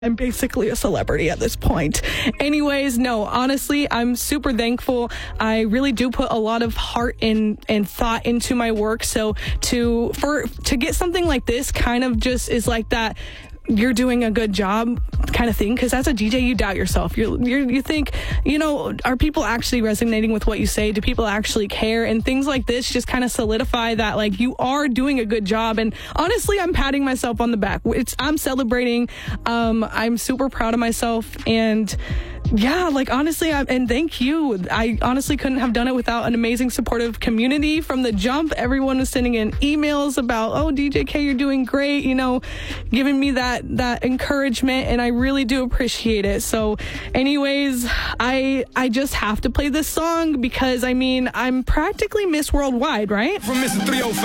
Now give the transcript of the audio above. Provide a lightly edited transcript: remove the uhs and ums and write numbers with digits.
I'm basically a celebrity at this point. Anyways, no, honestly, I'm super thankful. I really do put a lot of heart and thought into my work. So to get something like this kind of just is like that, you're doing a good job kind of thing, because as a DJ you doubt yourself. You think, are people actually resonating with what you say? Do people actually care? And things like this just kind of solidify that, like, you are doing a good job. And honestly, I'm patting myself on the back. I'm celebrating. I'm super proud of myself. And yeah, like, honestly, and thank you. I honestly couldn't have done it without an amazing supportive community from the jump. Everyone was sending in emails about, oh, DJ K, you're doing great, giving me that encouragement, and I really do appreciate it. So anyways, I just have to play this song because, I'm practically Miss Worldwide, right? From Mr. 305.